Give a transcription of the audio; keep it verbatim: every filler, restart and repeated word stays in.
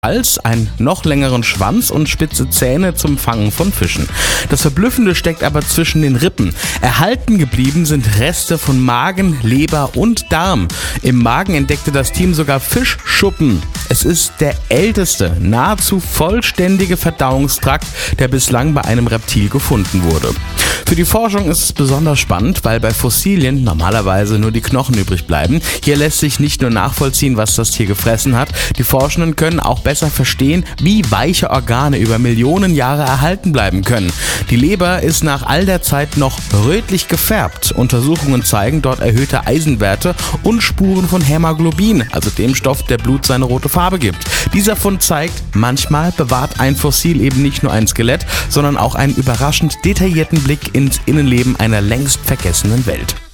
Hals, einen noch längeren Schwanz und spitze Zähne zum Fangen von Fischen. Das Verblüffende steckt aber zwischen den Rippen. Erhalten geblieben sind Reste von Magen, Leber und Darm. Im Magen entdeckte das Team sogar Fischschuppen. Es ist der älteste, nahezu vollständige Verdauungstrakt, der bislang bei einem Reptil gefunden wurde. Für die Forschung ist es besonders spannend, weil bei Fossilien normalerweise nur die Knochen übrig bleiben. Hier lässt sich nicht nur nachvollziehen, was das Tier gefressen hat, die Forschenden können auch besser verstehen, wie weiche Organe über Millionen Jahre erhalten bleiben können. Die Leber ist nach all der Zeit noch rötlich gefärbt. Untersuchungen zeigen dort erhöhte Eisenwerte und Spuren von Hämoglobin, also dem Stoff, der Blut seine rote Farbe gibt. Dieser Fund zeigt, manchmal bewahrt ein Fossil eben nicht nur ein Skelett, sondern auch einen überraschend detaillierten Blick ins Innenleben einer längst vergessenen Welt.